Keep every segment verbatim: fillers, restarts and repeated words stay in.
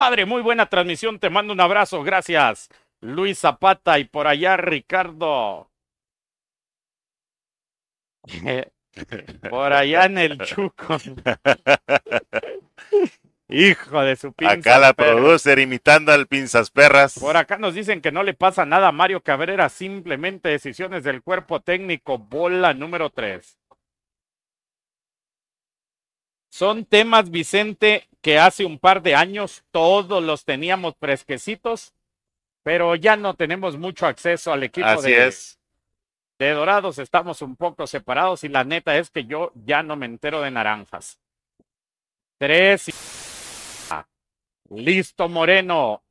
Padre, muy buena transmisión, te mando un abrazo, gracias. Luis Zapata y por allá Ricardo. Por allá en el Chuco. Hijo de su Acá pinza la perra. producer imitando al Pinzas Perras. Por acá nos dicen que no le pasa nada a Mario Cabrera, simplemente decisiones del cuerpo técnico, bola número tres. Son temas, Vicente, que hace un par de años todos los teníamos fresquecitos, pero ya no tenemos mucho acceso al equipo Así de, es. de Dorados, estamos un poco separados y la neta es que yo ya no me entero de naranjas. Tres y... Listo Moreno.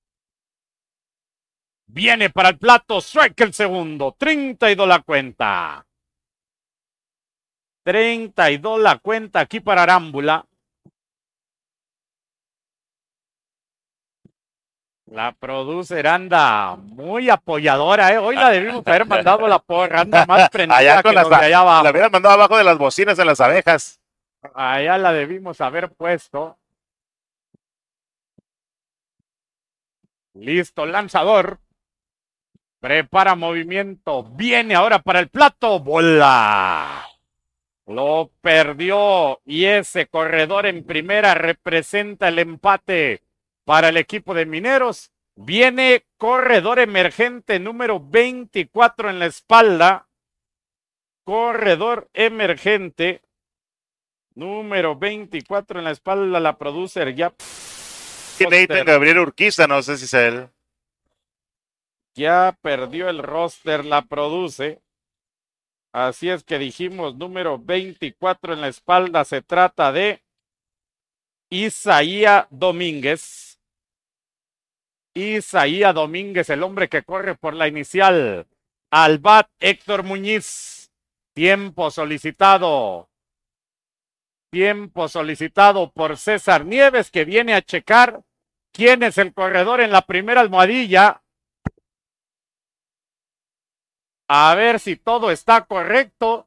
Viene para el plato, strike el segundo, treinta y dos la cuenta. treinta y dos la cuenta aquí para Arámbula. La producer anda muy apoyadora, ¿eh? Hoy la debimos haber mandado la porra, anda más prendida Allá con que las, los de allá la abajo. hubieran mandado abajo de las bocinas de las abejas. Allá la debimos haber puesto. Listo, lanzador. Prepara movimiento. Viene ahora para el plato. Bola. Lo perdió. Y ese corredor en primera representa el empate para el equipo de Mineros. Viene corredor emergente número veinticuatro en la espalda. Corredor emergente número veinticuatro en la espalda. La producer ya. Nathan Gabriel Urquiza, no sé si es él. Ya perdió el roster, la produce. Así es que dijimos número veinticuatro en la espalda. Se trata de Isaías Domínguez. Isaías Domínguez, el hombre que corre por la inicial. Al bat Héctor Muñiz. Tiempo solicitado. Tiempo solicitado por César Nieves, que viene a checar quién es el corredor en la primera almohadilla. A ver si todo está correcto.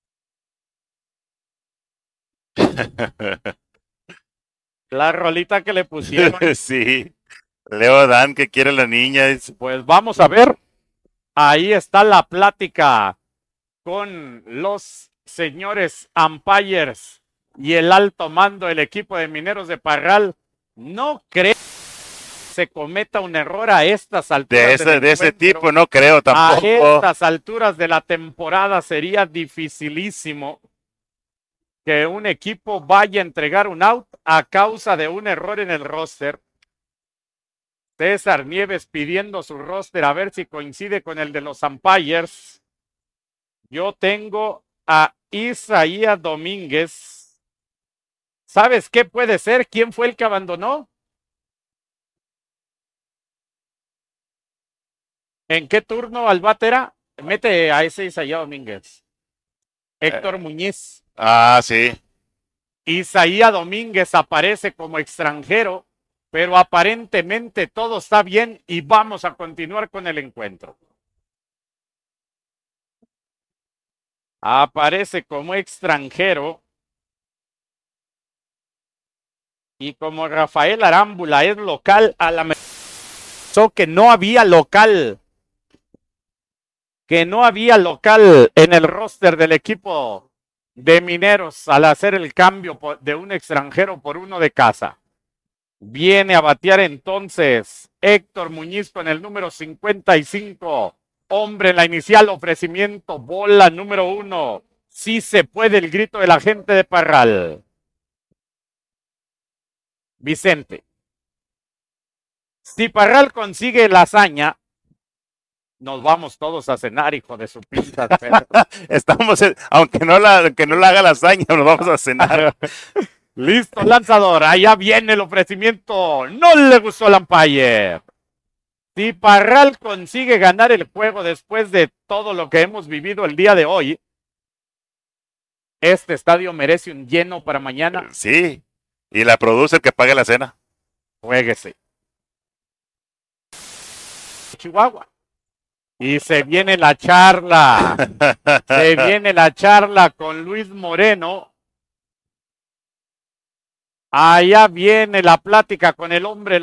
La rolita que le pusieron. Sí. Leo Dan, que quiere la niña. Pues vamos a ver. Ahí está la plática con los señores umpires y el alto mando del equipo de Mineros de Parral. No creo que se cometa un error a estas alturas. De ese, de ese tipo no creo tampoco. A estas alturas de la temporada sería dificilísimo que un equipo vaya a entregar un out a causa de un error en el roster. César Nieves pidiendo su roster a ver si coincide con el de los umpires. Yo tengo a Isaías Domínguez. ¿Sabes qué puede ser? ¿Quién fue el que abandonó? ¿En qué turno al batera? Mete a ese Isaías Domínguez. Héctor eh, Muñiz. Ah, sí. Isaías Domínguez aparece como extranjero, pero aparentemente todo está bien y vamos a continuar con el encuentro. Aparece como extranjero y como Rafael Arámbula es local, a la so que no había local, que no había local en el roster del equipo de Mineros al hacer el cambio de un extranjero por uno de casa. Viene a batear entonces Héctor Muñiz con el número cincuenta y cinco. Hombre en la inicial, ofrecimiento, bola número uno. Sí se puede, el grito de la gente de Parral. Vicente. Si Parral consigue la hazaña, nos vamos todos a cenar, hijo de su pinza. Estamos, en, aunque no la, que no la haga la hazaña, nos vamos a cenar. Listo, lanzador. Allá viene el ofrecimiento. No le gustó el umpire. Si Parral consigue ganar el juego después de todo lo que hemos vivido el día de hoy, este estadio merece un lleno para mañana. Sí, y la produce el que pague la cena. Juéguese. Chihuahua. Y se viene la charla. Se viene la charla con Luis Moreno. Allá viene la plática con el hombre